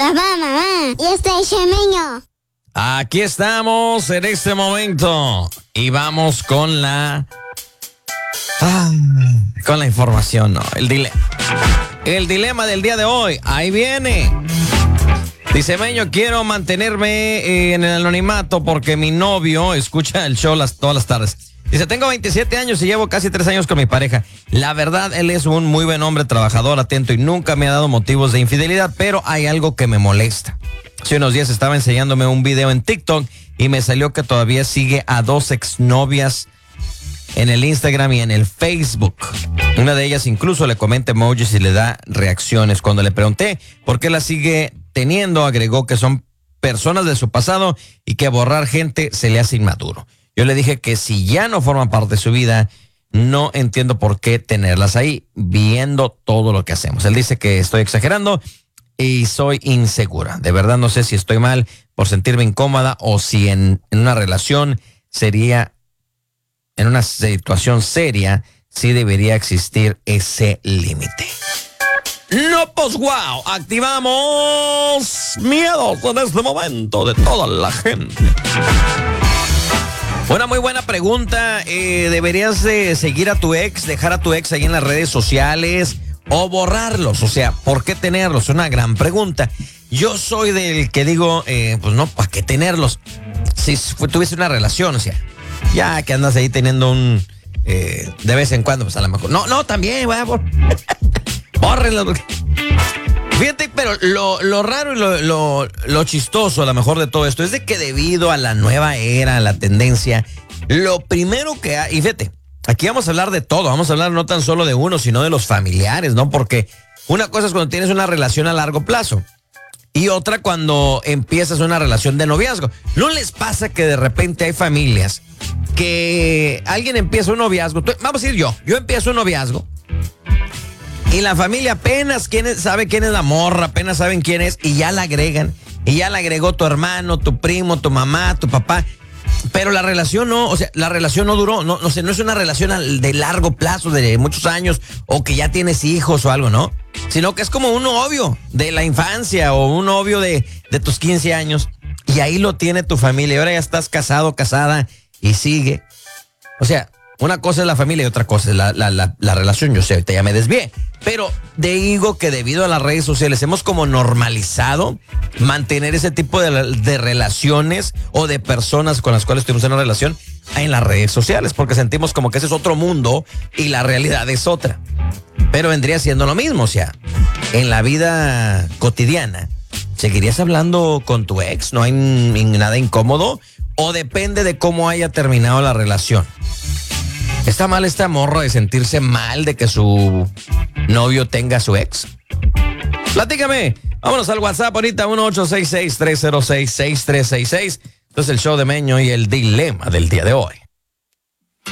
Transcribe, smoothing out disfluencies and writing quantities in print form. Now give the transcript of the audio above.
Papá, mamá, y este Chemeño. Aquí estamos en este momento y vamos con la información, ¿no? El dilema del día de hoy, ahí viene. Dice Meño, quiero mantenerme en el anonimato porque mi novio escucha el show todas las tardes. Dice, tengo 27 años y llevo casi 3 años con mi pareja. La verdad, él es un muy buen hombre, trabajador, atento y nunca me ha dado motivos de infidelidad, pero hay algo que me molesta. Hace unos días estaba enseñándome un video en TikTok y me salió que todavía sigue a 2 exnovias en el Instagram y en el Facebook. Una de ellas incluso le comenta emojis y le da reacciones. Cuando le pregunté por qué la sigue teniendo, agregó que son personas de su pasado y que borrar gente se le hace inmaduro. Yo le dije que si ya no forman parte de su vida, no entiendo por qué tenerlas ahí, viendo todo lo que hacemos. Él dice que estoy exagerando y soy insegura. De verdad no sé si estoy mal por sentirme incómoda o si en una relación sería, en una situación seria, sí debería existir ese límite. No, pues wow, activamos miedos en este momento de toda la gente. Una muy buena pregunta. ¿Deberías de seguir a tu ex, dejar a tu ex ahí en las redes sociales o borrarlos? O sea, ¿por qué tenerlos? Es una gran pregunta. Yo soy del que digo, pues no, ¿para qué tenerlos? Si tuviese una relación, o sea, ya que andas ahí teniendo un... de vez en cuando, pues a lo mejor... No, también, bórrenlos. Fíjate, pero lo raro y lo chistoso a lo mejor de todo esto es de que debido a la nueva era, a la tendencia, lo primero que hay, y fíjate, aquí vamos a hablar de todo, vamos a hablar no tan solo de uno, sino de los familiares, ¿no? Porque una cosa es cuando tienes una relación a largo plazo y otra cuando empiezas una relación de noviazgo. ¿No les pasa que de repente hay familias que alguien empieza un noviazgo? Vamos a decir yo empiezo un noviazgo. Y la familia apenas sabe quién es la morra, apenas saben quién es, y ya la agregan. Y ya la agregó tu hermano, tu primo, tu mamá, tu papá. Pero la relación no, o sea, la relación no duró, no es una relación de largo plazo, de muchos años, o que ya tienes hijos o algo, ¿no? Sino que es como un novio de la infancia o un novio de tus 15 años. Y ahí lo tiene tu familia. Y ahora ya estás casado, casada, y sigue. O sea, una cosa es la familia y otra cosa es la relación. Yo sé, ahorita ya me desvié. Pero digo que debido a las redes sociales hemos como normalizado mantener ese tipo de relaciones o de personas con las cuales tuvimos una relación en las redes sociales, porque sentimos como que ese es otro mundo y la realidad es otra. Pero vendría siendo lo mismo, o sea, en la vida cotidiana, ¿seguirías hablando con tu ex? ¿No hay nada incómodo? ¿O depende de cómo haya terminado la relación? ¿Está mal esta morra de sentirse mal de que su novio tenga a su ex? Platícame. Vámonos al WhatsApp ahorita, 1-866-306-6366. Entonces el show de Meño y el dilema del día de hoy.